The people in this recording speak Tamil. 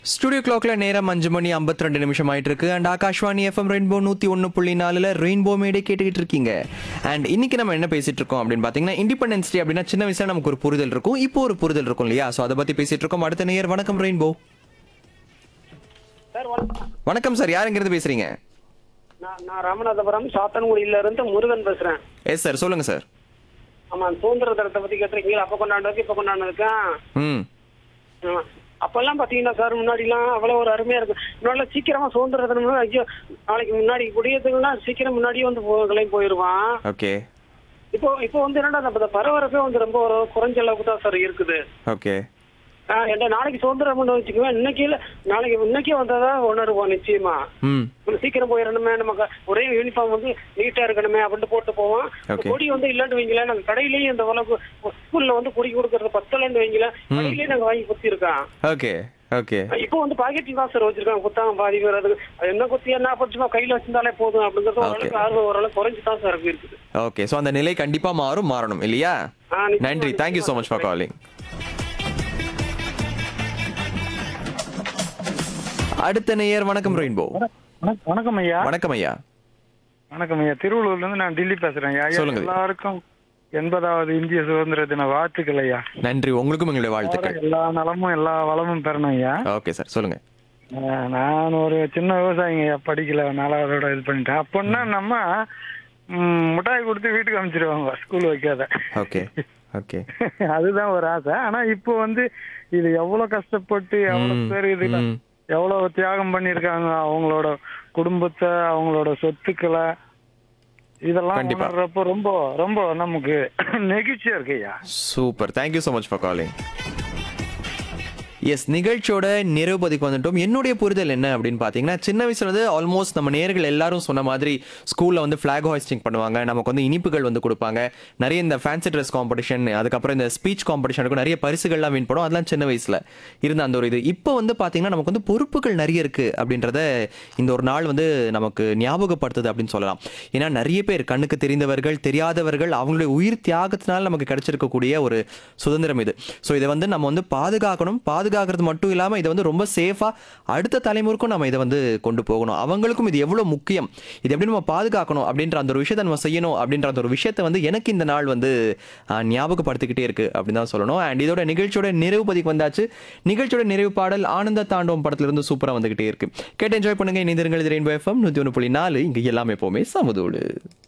ஸ்டுடியோ கிளாக்ல நேரம் 5:52 ஆயிட்டு இருக்கு. And Akashvani FM rainbow 101.4 rainbow மேடே கேட்டுக்கிட்டு இருக்கீங்க. அண்ட் இன்னைக்கு நம்ம என்ன பேசிட்டு இருக்கோம் அப்படின்னு பாத்தீங்கன்னா, இண்டிபெண்டன்ஸ் டே அப்படின்னா சின்ன வயசுல நமக்கு ஒரு புரிதல் இருக்கும், இப்போ ஒரு புரிதல் இருக்கும் இல்லையா? ஸோ அதை பத்தி பேசிட்டு இருக்கோம். அடுத்த நேயர் வணக்கம் ரெயின்போ. சார் வணக்கம். வணக்கம் சார், யாருங்கிறது பேசுறீங்க? நான் ராமநாதபுரம் சாத்தன்குடியில இருந்து முருகன் பேசுறேன். எஸ் சார், சொல்லுங்க சார். ஆமா, சுதந்திர தினத்தை பத்தி கேட்டிருக்கீங்க. அப்ப கொண்டாடுறதுக்கு இப்ப கொண்டாடுறதுக்கா? ம் அப்பெல்லாம் பாத்தீங்கன்னா சார், முன்னாடி எல்லாம் அவ்வளவு ஒரு அருமையா இருக்கு. முன்னாடி சீக்கிரமா சுதந்திர தினம் ஐயோ நாளைக்கு முன்னாடி குடியேற்றா சீக்கிரம் முன்னாடியே வந்து கிளம்பி போயிருவான். ஓகே இப்போ வந்து என்னடா நம்ம பரபரப்பே வந்து ரொம்ப ஒரு குறைஞ்ச அளவுக்கு தான் சார் இருக்குது. ஓகே என்ன நாளைக்கு சுதந்திரம் வச்சுக்குவேன், இன்னைக்கே வந்தாதான் உணர்வோம் நிச்சயமா. ம் சீக்கிரம் போயிடணுமே, நமக்கு ஒரே யூனிஃபார்ம் வந்து நீட்டா இருக்கணுமே அப்படின்னு போட்டு போவோம். Okay. கொடி வந்து இல்லன்னு வைங்களேன், நாங்க கடையிலேயே இந்த உலக ஸ்கூல்ல வந்து கொடி கொடுக்கறது பத்தலன்னு வைங்களேன், கடையிலேயே நாங்க வாங்கி குத்தி இருக்கோம். ஓகே ஓகே இப்போ வந்து பாக்கெட்ல தான் சார் வச்சிருக்காங்க, குத்தாங்க பாதி பேர். அது என்ன குத்தி என்ன படிச்சுமா கையில வச்சிருந்தாலே போதும் அப்படிங்கறது ஓரளவுக்கு ஆர்வம் ஓரளவுக்கு குறைஞ்சுதான் சார் இருக்குது. ஓகே. ஸோ அந்த நிலை கண்டிப்பா மாறணும் இல்லையா? நிச்சயமா, நன்றி, thank you so much for calling. அடுத்த நேயர் வணக்கம் ரெயின்போ. வணக்கம் ஐயா. வணக்கம் ஐயா. வணக்கம் ஐயா. திருவள்ளூர்ல இருந்து நான் டில்லி பேசுறேன் ஐயா. சொல்லுங்க. எல்லாருக்கும் 80வது இந்திய சுதந்திர தின வாழ்த்துக்கள் ஐயா. நன்றி, உங்களுக்கும் எங்களுடைய வாழ்த்துக்கள். எல்லா நலமும் எல்லா வளமும் பெறணும் ஐயா. ஓகே சார், சொல்லுங்க. நான் ஒரு சின்ன விவசாயிங்க ஐயா, படிக்கல, 4வதோட இது பண்ணிட்டேன். அப்போன்னா நம்ம மிட்டாய் கொடுத்து வீட்டுக்கு அனுப்பிச்சிருவாங்க, ஸ்கூல் வைக்காத. ஓகே ஓகே அதுதான் ஒரு ஆசை. ஆனா இப்போ வந்து இது எவ்வளவு கஷ்டப்பட்டு எவ்வளவு பேர் இதுல எவ்வளவு தியாகம் பண்ணிருக்காங்க, அவங்களோட குடும்பத்தை, அவங்களோட சொத்துக்களை, இதெல்லாம் கண்டிப்பா. உணர்றப்ப ரொம்ப ரொம்ப நமக்கு நெகிழ்ச்சியா இருக்கு ஐயா. Super, thank you so much for calling. S, நிகழ்ச்சியோட நிறைவு பதிக்கு வந்துட்டோம். என்னுடைய புரிதல் என்ன அப்படின்னு பார்த்தீங்கன்னா, சின்ன வயசுல வந்து ஆல்மோஸ்ட் நம்ம நேர்கள் எல்லாரும் சொன்ன மாதிரி ஸ்கூலில் வந்து ஃபிளாக் ஹாய்ஸ்டிங் பண்ணுவாங்க, நமக்கு வந்து இனிப்புகள் வந்து கொடுப்பாங்க, நிறைய இந்த ஃபேன்சி ட்ரெஸ் காம்படிஷன், அதுக்கப்புறம் இந்த ஸ்பீச் காம்படிஷனுக்கு நிறைய பரிசுகள்லாம் வின் பண்ணும். அதெல்லாம் சின்ன வயசுல இருந்த அந்த ஒரு இது. இப்போ வந்து பார்த்தீங்கன்னா நமக்கு வந்து பொறுப்புகள் நிறைய இருக்கு அப்படின்றத இந்த ஒரு நாள் வந்து நமக்கு ஞாபகப்படுத்துது அப்படின்னு சொல்லலாம். ஏன்னா நிறைய பேர் கண்ணுக்கு தெரிந்தவர்கள், தெரியாதவர்கள், அவங்களுடைய உயிர் தியாகத்தினால் நமக்கு கிடைச்சிருக்கக்கூடிய ஒரு சுதந்திரம் இது. ஸோ இதை வந்து நம்ம வந்து பாதுகாக்கணும். பாதுகாக்கிறது மட்டும் இல்லாமல் இதை வந்து ரொம்ப சேஃபாக அடுத்த தலைமுறைக்கும் நம்ம இதை வந்து கொண்டு போகணும். அவங்களுக்கும் இது எவ்வளோ முக்கியம், இது எப்படி நம்ம பாதுகாக்கணும் அப்படின்ற அந்த ஒரு விஷயத்தை நம்ம செய்யணும் அப்படின்ற அந்த ஒரு விஷயத்தை வந்து எனக்கு இந்த நாள் வந்து ஞாபகப்படுத்திக்கிட்டே இருக்கு அப்படின்னு தான் சொல்லணும். அண்ட் இதோட நிகழ்ச்சியோட நிறைவு பதிக்கு வந்தாச்சு. நிகழ்ச்சியோட நிறைவு பாடல் ஆனந்த தாண்டவம் படத்திலிருந்து சூப்பராக வந்துகிட்டே இருக்கு. கேட்டு என்ஜாய் பண்ணுங்க. இணைந்திருங்கள். Rainbow FM 101.4. இங்கே எல்லாமே எப்போவுமே சமதோடு.